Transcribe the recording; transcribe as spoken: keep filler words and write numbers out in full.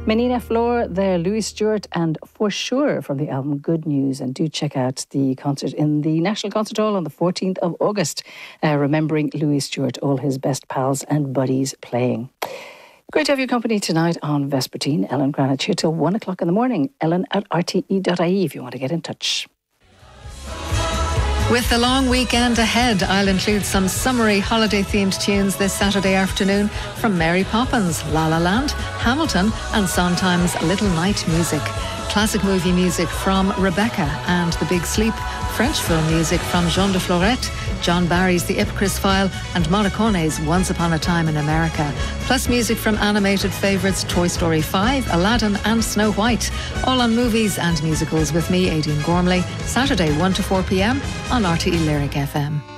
Menina Flor there, Louis Stewart, and For Sure from the album Good News. And do check out the concert in the National Concert Hall on the fourteenth of August, uh, remembering Louis Stewart, all his best pals and buddies playing. Great to have your company tonight on Vespertine. Ellen Granich here till one o'clock in the morning. Ellen at r t e dot i e if you want to get in touch. With the long weekend ahead, I'll include some summery holiday-themed tunes this Saturday afternoon from Mary Poppins, La La Land, Hamilton and Sondheim's Little Night Music. Classic movie music from Rebecca and The Big Sleep, French film music from Jean de Florette, John Barry's The Ipcris File and Morricone's Once Upon a Time in America. Plus music from animated favourites Toy Story five, Aladdin and Snow White. All on movies and musicals with me, Aidan Gormley, Saturday one to four p m on R T E Lyric F M.